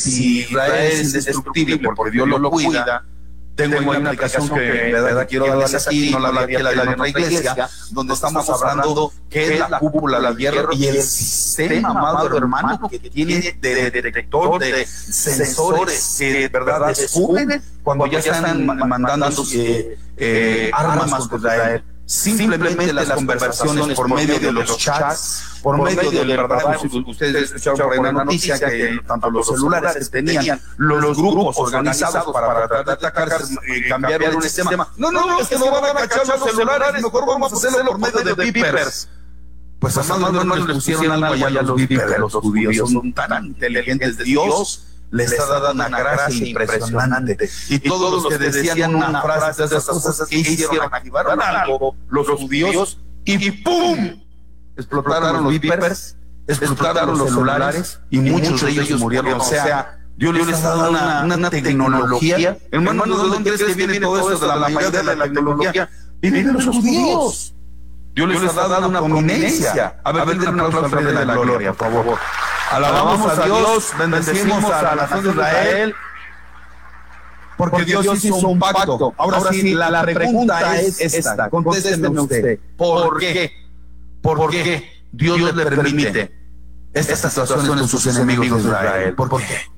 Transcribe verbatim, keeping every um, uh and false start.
si Israel es indestructible porque Dios lo cuida. Tengo una aplicación que de verdad quiero darles aquí, no la había la de nuestra iglesia, donde estamos hablando qué es la cúpula del hierro y el sistema, amado hermano, que tiene de detector, de sensores que de verdad descubren cuando ya están mandando eh, eh, armas contra Israel. Simplemente las conversaciones por medio de los chats, por medio de la verdad, ustedes escucharon por ahí una noticia que tanto los celulares que tenían los grupos organizados para tratar de atacar, eh, cambiar un sistema. No, no, no, es que no van a cachar los celulares, mejor vamos a hacerlo por medio de beepers. Pues además no, no les pusieron algo allá a los beepers, los judíos son tan inteligentes, Dios les ha dado una gracia impresionante. Y todos los que decían una frase de esas cosas que hicieron, activaron algo, los judíos, y ¡pum! Explotaron los beepers, explotaron los celulares, y muchos de ellos murieron. O sea, Dios les ha dado una, una tecnología. Hermano, ¿de dónde crees que viene todo eso? De la mayoría de la tecnología. Vienen los judíos. Dios les ha dado una prominencia. A ver, denle un aplauso al Rey de la Gloria, por favor. Alabamos a Dios, bendecimos a la nación de Israel, porque Dios hizo un pacto. Ahora sí, la, la pregunta es esta, contésteme usted. ¿Por qué? ¿Por qué Dios le permite esta situación con sus enemigos de Israel? ¿Por qué?